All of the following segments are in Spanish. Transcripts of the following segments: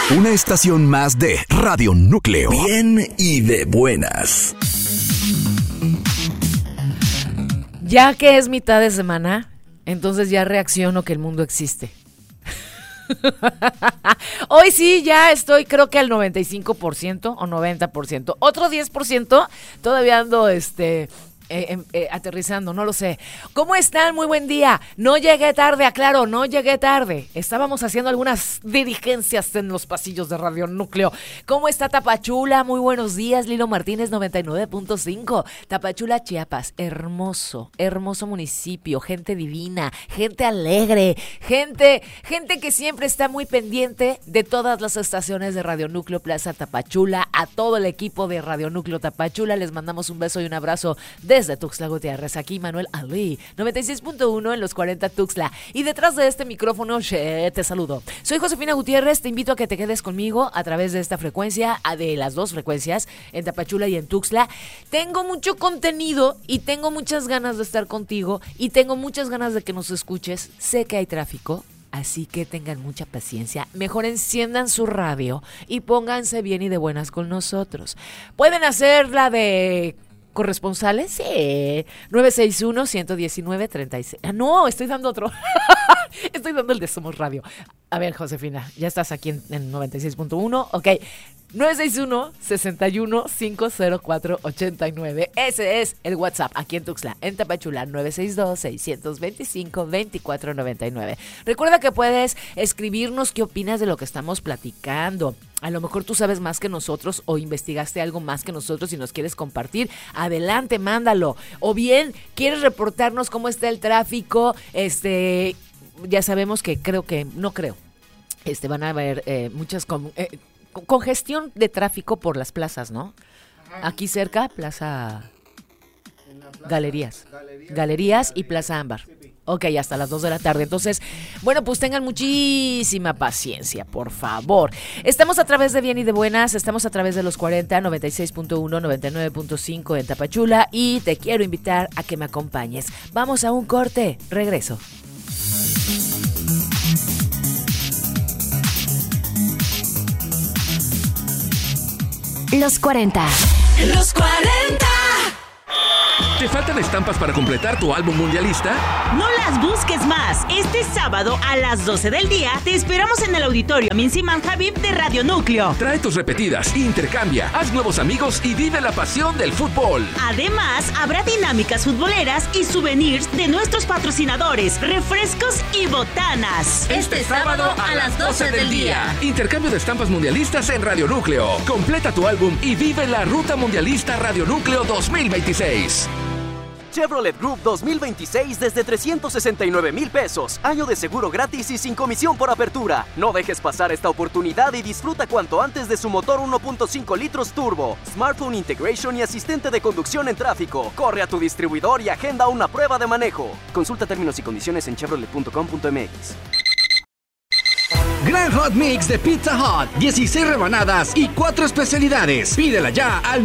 Una estación más de Radio Núcleo. Bien y de buenas. Ya que es mitad de semana, entonces ya reacciono que el mundo existe. Hoy sí, ya estoy creo que al 95% o 90%. Otro 10% todavía ando aterrizando, no lo sé. ¿Cómo están? Muy buen día. No llegué tarde, aclaro, no llegué tarde. Estábamos haciendo algunas diligencias en los pasillos de Radio Núcleo. ¿Cómo está Tapachula? Muy buenos días, Lilo Martínez 99.5. Tapachula, Chiapas, hermoso, hermoso municipio, gente divina, gente alegre, gente que siempre está muy pendiente de todas las estaciones de Radio Núcleo Plaza Tapachula. A todo el equipo de Radio Núcleo Tapachula les mandamos un beso y un abrazo desde Tuxtla Gutiérrez. Aquí Manuel Ali, 96.1 en los 40 Tuxtla. Y detrás de este micrófono, te saludo. Soy Josefina Gutiérrez, te invito a que te quedes conmigo a través de esta frecuencia, de las dos frecuencias, en Tapachula y en Tuxtla. Tengo mucho contenido y tengo muchas ganas de estar contigo y tengo muchas ganas de que nos escuches. Sé que hay tráfico, así que tengan mucha paciencia. Mejor enciendan su radio y pónganse bien y de buenas con nosotros. Pueden hacer la de corresponsales, sí. 961-119-36. Ah, no, estoy dando otro. Estoy dando el de Somos Radio. A ver, Josefina, ya estás aquí en 96.1. Ok. 961-61-504-89. Ese es el WhatsApp aquí en Tuxtla, en Tapachula, 962-625-2499. Recuerda que puedes escribirnos qué opinas de lo que estamos platicando. A lo mejor tú sabes más que nosotros o investigaste algo más que nosotros y nos quieres compartir. Adelante, mándalo. O bien, quieres reportarnos cómo está el tráfico. Ya sabemos que van a haber muchas congestión de tráfico por las plazas, ¿no? Ajá. Aquí cerca, Plaza Galerías y Plaza Ámbar. Ok, hasta las 2 de la tarde. Entonces, bueno, pues tengan muchísima paciencia, por favor. Estamos a través de Bien y de Buenas, estamos a través de los 40, 96.1, 99.5 en Tapachula y te quiero invitar a que me acompañes. Vamos a un corte, regreso. Los 40. Los 40. ¿Te faltan estampas para completar tu álbum mundialista? No las busques más. Este sábado a las 12 del día te esperamos en el auditorio Amin Siman Habib de Radio Núcleo. Trae tus repetidas, intercambia, haz nuevos amigos y vive la pasión del fútbol. Además, habrá dinámicas futboleras y souvenirs de nuestros patrocinadores, refrescos y botanas. Este sábado a las 12 del día. Intercambio de estampas mundialistas en Radio Núcleo. Completa tu álbum y vive la Ruta Mundialista Radio Núcleo 2026. Chevrolet Group 2026 desde 369,000 pesos. Año de seguro gratis y sin comisión por apertura. No dejes pasar esta oportunidad y disfruta cuanto antes de su motor 1.5 litros turbo, smartphone integration y asistente de conducción en tráfico. Corre a tu distribuidor y agenda una prueba de manejo. Consulta términos y condiciones en chevrolet.com.mx. Gran Hot Mix de Pizza Hut, 16 rebanadas y 4 especialidades. Pídela ya al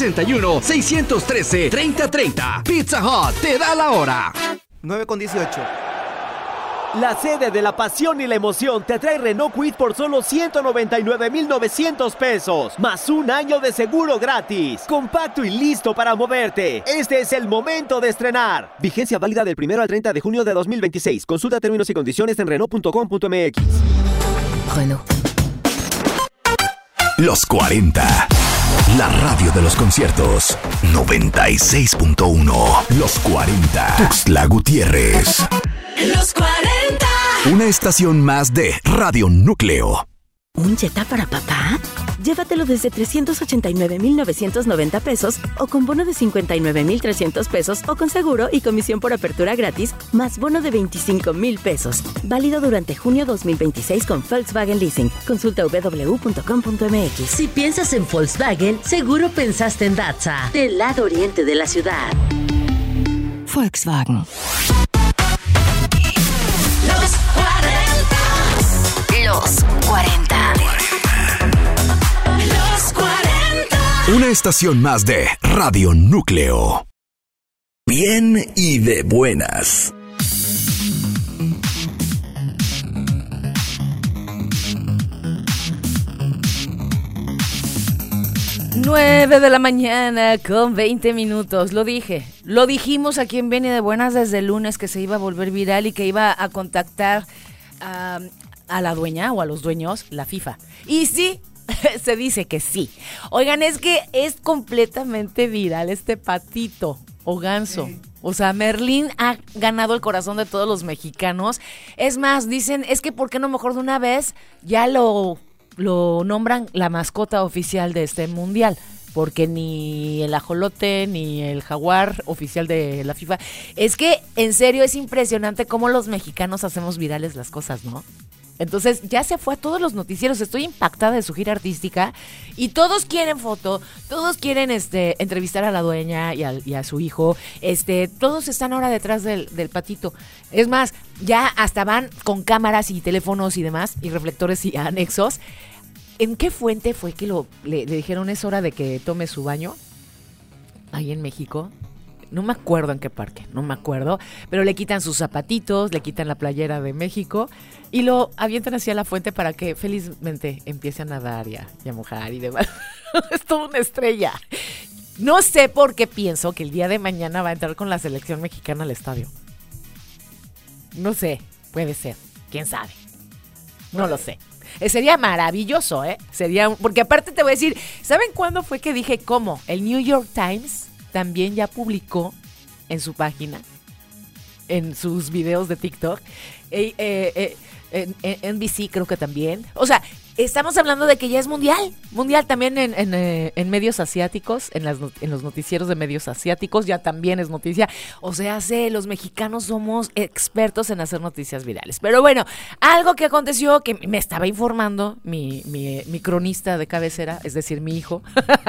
961-613-3030. Pizza Hut te da la hora. 9:18. La sede de la pasión y la emoción te trae Renault Kwid por solo 199,900 pesos, más un año de seguro gratis. Compacto y listo para moverte. Este es el momento de estrenar. Vigencia válida del 1 al 30 de junio de 2026. Consulta términos y condiciones en Renault.com.mx. Renault. Los 40. La radio de los conciertos. 96.1. Los 40. Tuxtla Gutiérrez. Los 40. Una estación más de Radio Núcleo. ¿Un Jetta para papá? Llévatelo desde 389,990 pesos o con bono de 59,300 pesos o con seguro y comisión por apertura gratis más bono de 25,000 pesos. Válido durante junio 2026 con Volkswagen Leasing. Consulta www.com.mx. Si piensas en Volkswagen, seguro pensaste en Datza, del lado oriente de la ciudad. Volkswagen. Los 40. Los 40. Los 40. Una estación más de Radio Núcleo. Bien y de buenas. 9 de la mañana con 20 minutos. Lo dije. Lo dijimos aquí en Viene de Buenas desde el lunes que se iba a volver viral y que iba a contactar a la dueña o a los dueños, la FIFA. Y sí, se dice que sí. Oigan, es que es completamente viral este patito o ganso. O sea, Merlín ha ganado el corazón de todos los mexicanos. Es más, dicen, es que ¿por qué no mejor de una vez ya lo nombran la mascota oficial de este mundial? Porque ni el ajolote ni el jaguar oficial de la FIFA. Es que, en serio, es impresionante cómo los mexicanos hacemos virales las cosas, ¿no? Entonces, ya se fue a todos los noticieros. Estoy impactada de su gira artística y todos quieren foto, todos quieren entrevistar a la dueña y a su hijo. Todos están ahora detrás del patito. Es más, ya hasta van con cámaras y teléfonos y demás, y reflectores y anexos. ¿En qué fuente fue que le dijeron es hora de que tome su baño? Ahí en México. No me acuerdo en qué parque, no me acuerdo. Pero le quitan sus zapatitos, le quitan la playera de México y lo avientan hacia la fuente para que felizmente empiece a nadar y a mojar y demás. Es toda una estrella. No sé por qué pienso que el día de mañana va a entrar con la selección mexicana al estadio. No sé, puede ser, quién sabe. No lo sé. Sería maravilloso, ¿eh? Porque aparte te voy a decir, ¿saben cuándo fue que dije cómo? El New York Times también ya publicó en su página, en sus videos de TikTok, NBC creo que también. O sea, estamos hablando de que ya es mundial también en medios asiáticos, en los noticieros de medios asiáticos ya también es noticia. O sea, los mexicanos somos expertos en hacer noticias virales. Pero bueno, algo que aconteció que me estaba informando mi cronista de cabecera, es decir, mi hijo.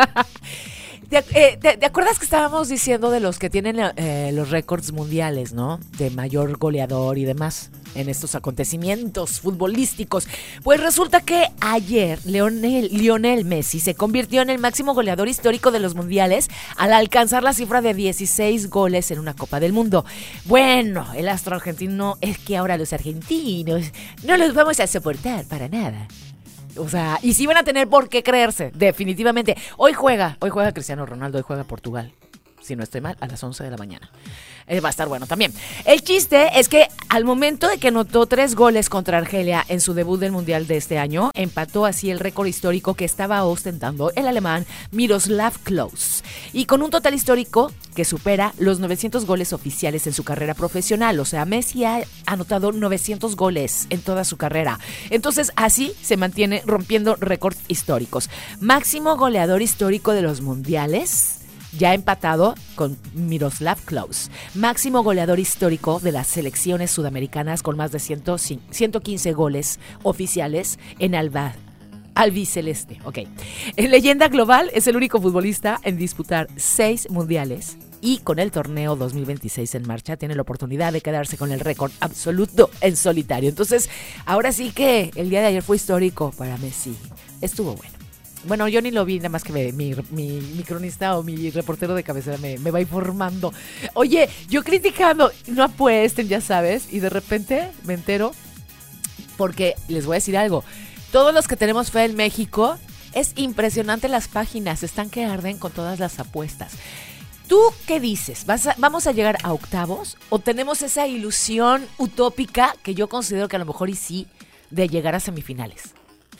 ¿Te acuerdas que estábamos diciendo de los que tienen los récords mundiales, ¿no? De mayor goleador y demás en estos acontecimientos futbolísticos. Pues resulta que ayer Lionel Messi se convirtió en el máximo goleador histórico de los mundiales al alcanzar la cifra de 16 goles en una Copa del Mundo. Bueno, el astro argentino es que ahora los argentinos no los vamos a soportar para nada. O sea, y sí van a tener por qué creerse, definitivamente. Hoy juega Cristiano Ronaldo, hoy juega Portugal. Si no estoy mal, a las 11 de la mañana. Va a estar bueno también. El chiste es que al momento de que anotó 3 goles contra Argelia en su debut del Mundial de este año, empató así el récord histórico que estaba ostentando el alemán Miroslav Klose. Y con un total histórico que supera los 900 goles oficiales en su carrera profesional. O sea, Messi ha anotado 900 goles en toda su carrera. Entonces, así se mantiene rompiendo récords históricos. Máximo goleador histórico de los mundiales, ya empatado con Miroslav Klose. Máximo goleador histórico de las selecciones sudamericanas con más de 115 goles oficiales en albiceleste. Ok. En leyenda global es el único futbolista en disputar 6 mundiales y con el torneo 2026 en marcha tiene la oportunidad de quedarse con el récord absoluto en solitario. Entonces, ahora sí que el día de ayer fue histórico para Messi. Estuvo bueno. Bueno, yo ni lo vi, nada más que mi cronista o mi reportero de cabecera me va informando. Oye, yo criticando, no apuesten, ya sabes, y de repente me entero, porque les voy a decir algo. Todos los que tenemos fe en México, es impresionante las páginas, están que arden con todas las apuestas. ¿Tú qué dices? ¿Vamos a llegar a octavos? ¿O tenemos esa ilusión utópica que yo considero que a lo mejor y sí, de llegar a semifinales?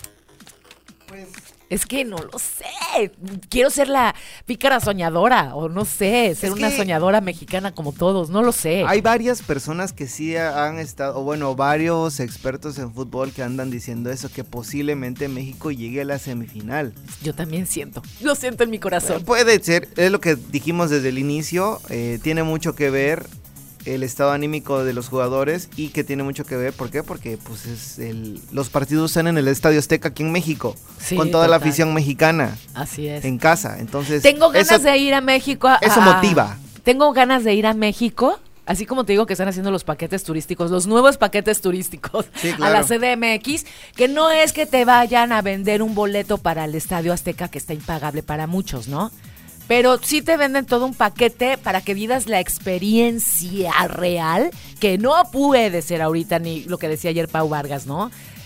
Pues es que no lo sé. Quiero ser la pícara soñadora, o no sé, ser una soñadora mexicana como todos, no lo sé. Hay varias personas que sí han estado, o bueno, varios expertos en fútbol que andan diciendo eso, que posiblemente México llegue a la semifinal. Yo también lo siento en mi corazón. Puede ser, es lo que dijimos desde el inicio, tiene mucho que ver el estado anímico de los jugadores y que tiene mucho que ver, ¿por qué? Porque pues los partidos están en el Estadio Azteca aquí en México, sí, con toda la afición mexicana. Así es. En casa, entonces tengo ganas de ir a México. Eso motiva. Tengo ganas de ir a México, así como te digo que están haciendo los paquetes turísticos, los nuevos paquetes turísticos, sí, claro, a la CDMX, que no es que te vayan a vender un boleto para el Estadio Azteca que está impagable para muchos, ¿no? Pero sí te venden todo un paquete para que vivas la experiencia real, que no puede ser ahorita ni lo que decía ayer Pau Vargas, ¿no?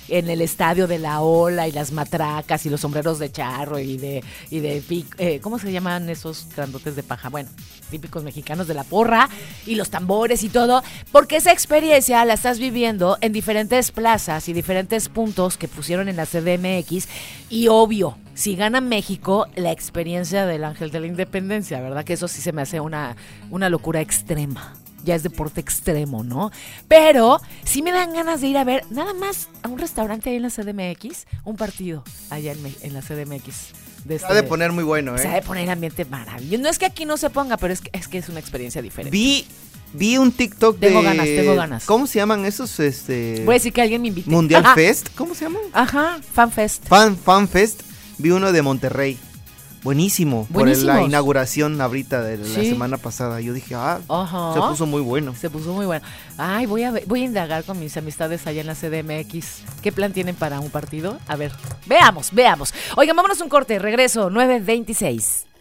en el estadio de La Ola y las matracas y los sombreros de charro ¿cómo se llaman esos grandotes de paja? Bueno, típicos mexicanos de la porra y los tambores y todo, porque esa experiencia la estás viviendo en diferentes plazas y diferentes puntos que pusieron en la CDMX y obvio, si gana México, la experiencia del Ángel de la Independencia, ¿verdad? Que eso sí se me hace una locura extrema. Ya es deporte extremo, ¿no? Pero sí me dan ganas de ir a ver nada más a un restaurante ahí en la CDMX, un partido allá en la CDMX. Se ha de poner muy bueno, ¿eh? Se ha de poner ambiente maravilloso. No es que aquí no se ponga, pero es que es una experiencia diferente. Vi un TikTok tengo ganas. ¿Cómo se llaman esos? Voy a decir que alguien me invite. Mundial Fest, ¿cómo se llaman? Ajá, Fan Fest. Fan Fest. Vi uno de Monterrey. Buenísimo. Por la inauguración ahorita de la semana pasada. Yo dije, se puso muy bueno. Se puso muy bueno. Ay, voy a indagar con mis amistades allá en la CDMX. ¿Qué plan tienen para un partido? A ver, veamos. Oigan, vámonos un corte. Regreso, 9:26.